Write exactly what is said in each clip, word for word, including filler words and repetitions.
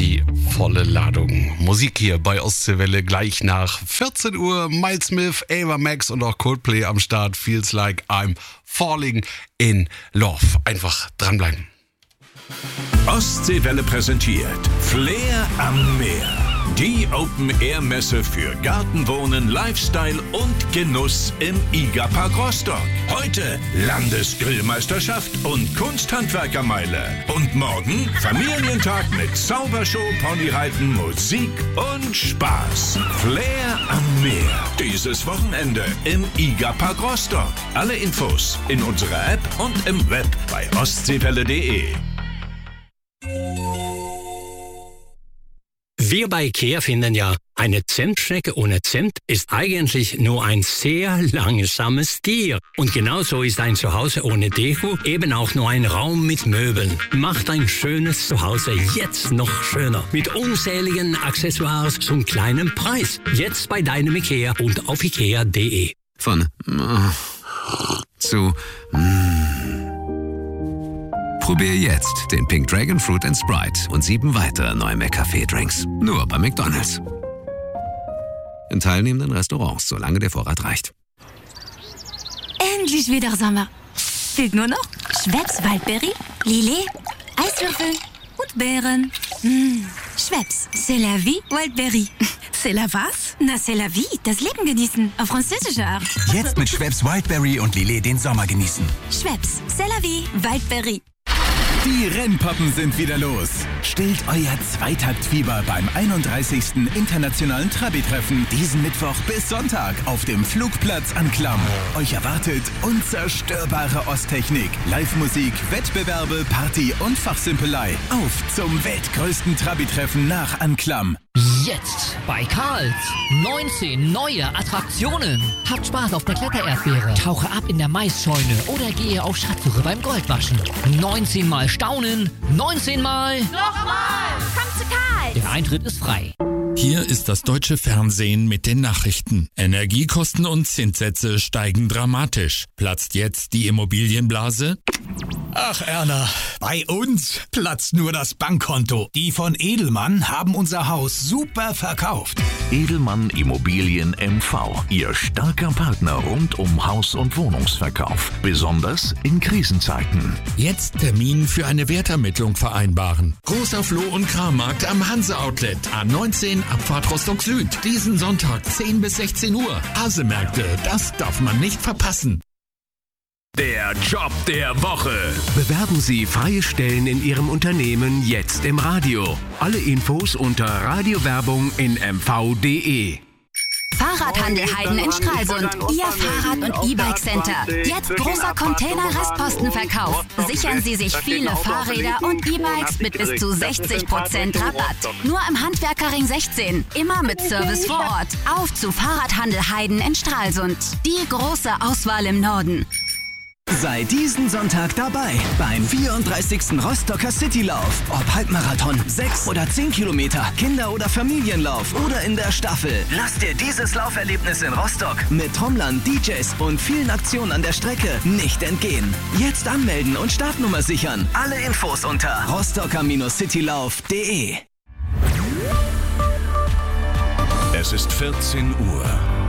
die volle Ladung Musik hier bei Ostseewelle. Gleich nach vierzehn Uhr Miles Smith, Ava Max und auch Coldplay am Start. Feels like I'm falling in love. Einfach dranbleiben. Ostseewelle präsentiert Flair am Meer. Die Open-Air-Messe für Gartenwohnen, Lifestyle und Genuss im IGA-Park Rostock. Heute Landesgrillmeisterschaft und Kunsthandwerkermeile. Und morgen Familientag mit Zaubershow, Ponyreiten, Musik und Spaß. Flair am Meer. Dieses Wochenende im IGA-Park Rostock. Alle Infos in unserer App und im Web bei ostseewelle punkt de. Wir bei IKEA finden ja, eine Zimtschnecke ohne Zimt ist eigentlich nur ein sehr langsames Tier. Und genauso ist ein Zuhause ohne Deko eben auch nur ein Raum mit Möbeln. Macht ein schönes Zuhause jetzt noch schöner. Mit unzähligen Accessoires zum kleinen Preis. Jetzt bei deinem IKEA und auf ikea punkt de. Von äh, zu mm. Probier jetzt den Pink Dragon Fruit and Sprite und sieben weitere neue McCafé-Drinks. Nur bei McDonald's. In teilnehmenden Restaurants, solange der Vorrat reicht. Endlich wieder Sommer. Fehlt nur noch Schweppes Waldberry, Lillet, Eiswürfel und Beeren. Mmh. Schweppes, c'est la vie, Waldberry. C'est la was? Na, c'est la vie, das Leben genießen. Auf französische Art. Jetzt mit Schweppes Wildberry und Lillet den Sommer genießen. Schweppes, c'est la vie, Waldberry. Die Rennpoppen sind wieder los. Stillt euer Zweitaktfieber beim einunddreißigsten Internationalen Trabi-Treffen diesen Mittwoch bis Sonntag auf dem Flugplatz Anklam. Euch erwartet unzerstörbare Osttechnik, Live-Musik, Wettbewerbe, Party und Fachsimpelei. Auf zum weltgrößten Trabi-Treffen nach Anklam. Jetzt bei Karls. neunzehn neue Attraktionen. Habt Spaß auf der Klettererdbeere. Tauche ab in der Maisscheune oder gehe auf Schatzsuche beim Goldwaschen. neunzehn Mal staunen. neunzehn Mal. Nochmal. Komm zu Karl. Der Eintritt ist frei. Hier ist das deutsche Fernsehen mit den Nachrichten. Energiekosten und Zinssätze steigen dramatisch. Platzt jetzt die Immobilienblase? Ach Erna, bei uns platzt nur das Bankkonto. Die von Edelmann haben unser Haus super verkauft. Edelmann Immobilien M V. Ihr starker Partner rund um Haus- und Wohnungsverkauf. Besonders in Krisenzeiten. Jetzt Termin für eine Wertermittlung vereinbaren. Großer Floh- und Krammarkt am Hanse-Outlet. A neunzehn Abfahrt Rostock Süd. Diesen Sonntag zehn bis sechzehn Uhr. Hasemärkte, das darf man nicht verpassen. Der Job der Woche. Bewerben Sie freie Stellen in Ihrem Unternehmen jetzt im Radio. Alle Infos unter Radiowerbung in m v punkt de. Fahrradhandel Heiden in Stralsund. Ihr Fahrrad- und E-Bike-Center. Jetzt großer Container-Restpostenverkauf. Sichern Sie sich viele Fahrräder und E-Bikes mit bis zu sechzig Prozent Rabatt. Nur im Handwerkerring sechzehn. Immer mit Service vor Ort. Auf zu Fahrradhandel Heiden in Stralsund. Die große Auswahl im Norden. Sei diesen Sonntag dabei beim vierunddreißigsten Rostocker Citylauf. Ob Halbmarathon, sechs oder zehn Kilometer, Kinder- oder Familienlauf oder in der Staffel. Lass dir dieses Lauferlebnis in Rostock mit Trommlern, D Js und vielen Aktionen an der Strecke nicht entgehen. Jetzt anmelden und Startnummer sichern. Alle Infos unter rostocker citylauf punkt de. Es ist vierzehn Uhr.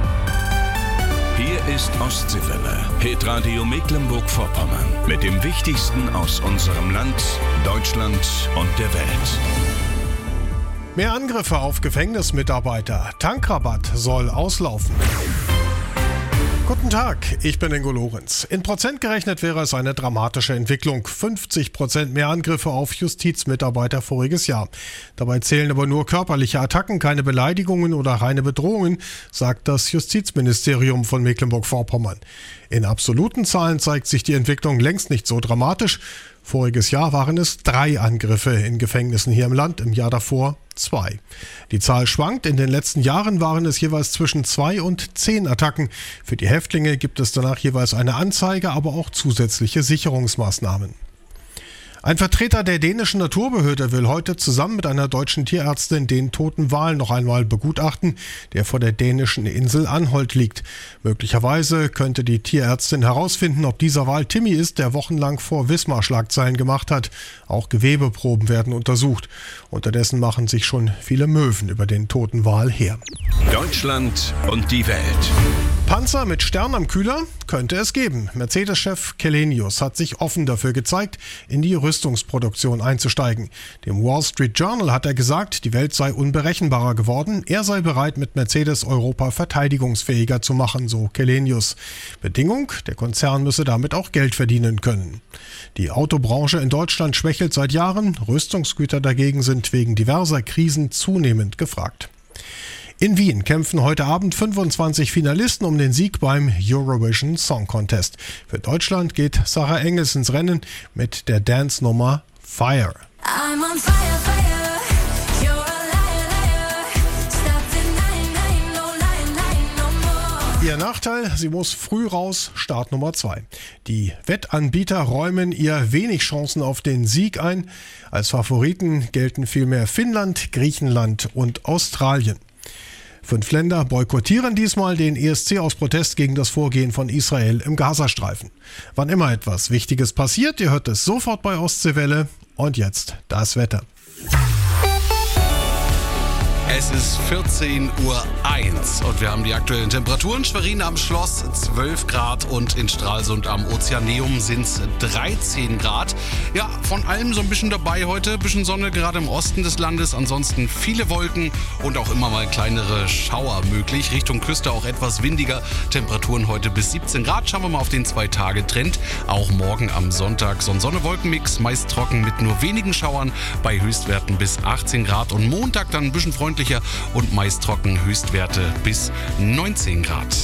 Hier ist Ostseewelle, Hitradio Mecklenburg-Vorpommern. Mit dem Wichtigsten aus unserem Land, Deutschland und der Welt. Mehr Angriffe auf Gefängnismitarbeiter. Tankrabatt soll auslaufen. Guten Tag, ich bin Ingo Lorenz. In Prozent gerechnet wäre es eine dramatische Entwicklung. fünfzig Prozent mehr Angriffe auf Justizmitarbeiter voriges Jahr. Dabei zählen aber nur körperliche Attacken, keine Beleidigungen oder reine Bedrohungen, sagt das Justizministerium von Mecklenburg-Vorpommern. In absoluten Zahlen zeigt sich die Entwicklung längst nicht so dramatisch. Voriges Jahr waren es drei Angriffe in Gefängnissen hier im Land, im Jahr davor zwei. Die Zahl schwankt. In den letzten Jahren waren es jeweils zwischen zwei und zehn Attacken. Für die Häftlinge gibt es danach jeweils eine Anzeige, aber auch zusätzliche Sicherungsmaßnahmen. Ein Vertreter der dänischen Naturbehörde will heute zusammen mit einer deutschen Tierärztin den toten Wal noch einmal begutachten, der vor der dänischen Insel Anholt liegt. Möglicherweise könnte die Tierärztin herausfinden, ob dieser Wal Timmy ist, der wochenlang vor Wismar Schlagzeilen gemacht hat. Auch Gewebeproben werden untersucht. Unterdessen machen sich schon viele Möwen über den toten Wal her. Deutschland und die Welt. Panzer mit Stern am Kühler könnte es geben. Mercedes-Chef Källenius hat sich offen dafür gezeigt, in die Rüstungsproduktion einzusteigen. Dem Wall Street Journal hat er gesagt, die Welt sei unberechenbarer geworden. Er sei bereit, mit Mercedes Europa verteidigungsfähiger zu machen, so Källenius. Bedingung, der Konzern müsse damit auch Geld verdienen können. Die Autobranche in Deutschland schwächelt seit Jahren. Rüstungsgüter dagegen sind wegen diverser Krisen zunehmend gefragt. In Wien kämpfen heute Abend fünfundzwanzig Finalisten um den Sieg beim Eurovision Song Contest. Für Deutschland geht Sarah Engels ins Rennen mit der Dance-Nummer Fire. I'm on fire, fire. You're a liar, liar. Stop denying, lying, no lying, lying, no more. Ihr Nachteil, sie muss früh raus, Start Nummer zwei. Die Wettanbieter räumen ihr wenig Chancen auf den Sieg ein. Als Favoriten gelten vielmehr Finnland, Griechenland und Australien. Fünf Länder boykottieren diesmal den E S C aus Protest gegen das Vorgehen von Israel im Gazastreifen. Wann immer etwas Wichtiges passiert, ihr hört es sofort bei Ostseewelle. Und jetzt das Wetter. Es ist vierzehn Uhr eins und wir haben die aktuellen Temperaturen. Schwerin am Schloss zwölf Grad und in Stralsund am Ozeaneum sind es dreizehn Grad. Ja, von allem so ein bisschen dabei heute. Ein bisschen Sonne gerade im Osten des Landes. Ansonsten viele Wolken und auch immer mal kleinere Schauer möglich. Richtung Küste auch etwas windiger. Temperaturen heute bis siebzehn Grad. Schauen wir mal auf den Zwei-Tage-Trend. Auch morgen am Sonntag so ein Sonne-Wolken-Mix. Meist trocken mit nur wenigen Schauern bei Höchstwerten bis achtzehn Grad. Und Montag dann ein bisschen freundlicher und meist trocken, Höchstwerte bis neunzehn Grad.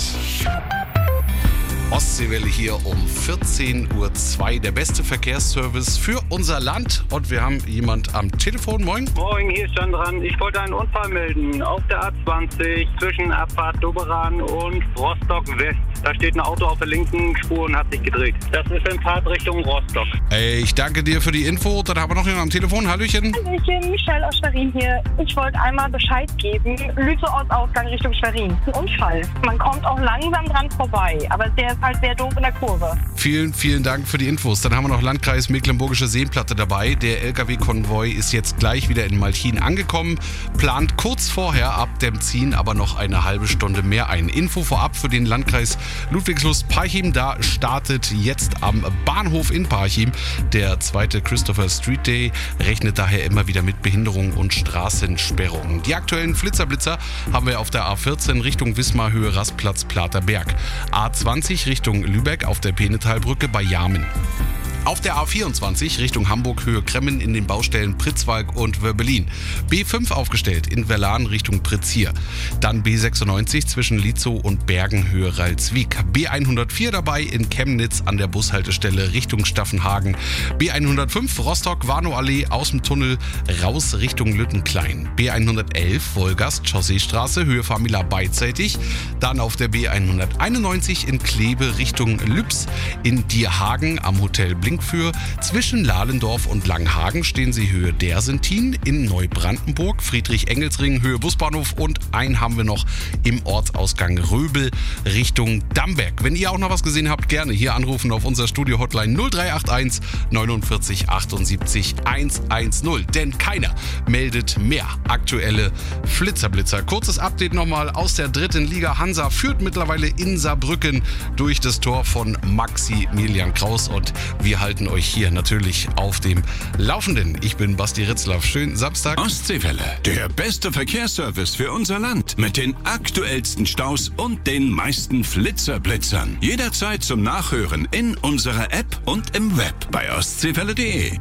Ostseewelle hier um vierzehn Uhr zwei, der beste Verkehrsservice für unser Land. Und wir haben jemand am Telefon. Moin. Moin, hier ist Jan dran. Ich wollte einen Unfall melden auf der A zwanzig zwischen Abfahrt Doberan und Rostock West. Da steht ein Auto auf der linken Spur und hat sich gedreht. Das ist in Fahrtrichtung Rostock. Ey, ich danke dir für die Info. Dann haben wir noch jemanden am Telefon. Hallöchen. Hallöchen, Michelle aus Schwerin hier. Ich wollte einmal Bescheid geben. Lützow-Ausgang Richtung Schwerin. Ein Unfall. Man kommt auch langsam dran vorbei, aber der ist halt sehr doof in der Kurve. Vielen, vielen Dank für die Infos. Dann haben wir noch Landkreis Mecklenburgische Seenplatte dabei. Der L K W-Konvoi ist jetzt gleich wieder in Malchin angekommen. Plant kurz vorher ab dem Ziehen aber noch eine halbe Stunde mehr ein. Info vorab für den Landkreis Ludwigslust-Parchim. Da startet jetzt am Bahnhof in Parchim der zweite Christopher Street Day. Rechnet daher immer wieder mit Behinderungen und Straßensperrungen. Die aktuellen Flitzerblitzer haben wir auf der A vierzehn Richtung Wismar Höhe Rastplatz Platerberg. A zwanzig Richtung Lübeck auf der Penetalbrücke bei Jarmen. Auf der A vierundzwanzig Richtung Hamburg Höhe Kremmen in den Baustellen Pritzwalk und Wörbelin. B fünf aufgestellt in Verlan Richtung Pritzhier. Dann B sechsundneunzig zwischen Lietzow und Bergen Höhe Ralswiek. B hundertvier dabei in Chemnitz an der Bushaltestelle Richtung Staffenhagen. B hundertfünf Rostock Warnow-Allee aus dem Tunnel raus Richtung Lüttenklein. B hundertelf Wolgast Chausseestraße Höhe Famila beidseitig. Dann auf der B hunderteinundneunzig in Kleve Richtung Lübs. In Dierhagen am Hotel Blink für. Zwischen Lahlendorf und Langhagen stehen sie Höhe Dersentin, in Neubrandenburg, Friedrich-Engelsring, Höhe Busbahnhof und einen haben wir noch im Ortsausgang Röbel Richtung Damberg. Wenn ihr auch noch was gesehen habt, gerne hier anrufen auf unser Studio-Hotline null drei acht eins neunundvierzig achtundsiebzig hundertzehn, denn keiner meldet mehr aktuelle Flitzerblitzer. Kurzes Update nochmal aus der dritten Liga. Hansa führt mittlerweile in Saarbrücken durch das Tor von Maximilian Kraus und wir halten euch hier natürlich auf dem Laufenden. Ich bin Basti Ritzlaff. Schönen Samstag. Ostseewelle, der beste Verkehrsservice für unser Land. Mit den aktuellsten Staus und den meisten Flitzerblitzern. Jederzeit zum Nachhören in unserer App und im Web bei ostseewelle punkt de.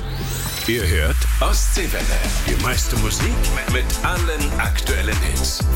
Ihr hört Ostseewelle. Die meiste Musik mit allen aktuellen Hits.